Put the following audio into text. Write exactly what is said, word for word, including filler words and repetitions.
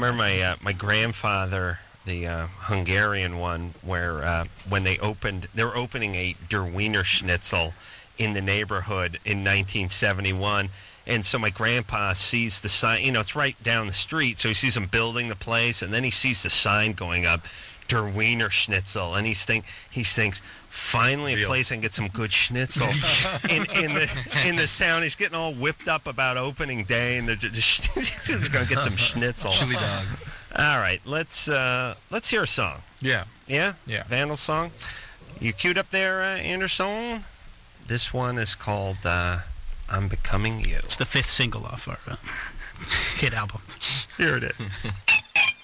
remember my uh, my grandfather, the uh, Hungarian one, where uh, when they opened, they were opening a Der Wiener Schnitzel in the neighborhood in nineteen seventy-one. And so my grandpa sees the sign, you know, it's right down the street. So he sees them building the place, and then he sees the sign going up, Der Wiener Schnitzel. And he's think, he thinks, finally a place I can get some good schnitzel in, in, the, in this town. He's getting all whipped up about opening day, and they're just, just going to get some schnitzel. Chili dog. All right, let's, uh, let's hear a song. Yeah. Yeah? Yeah. Vandal song. You queued up there, uh, Anderson? This one is called... Uh, I'm Becoming You. It's the fifth single off our uh, hit album. Here it is.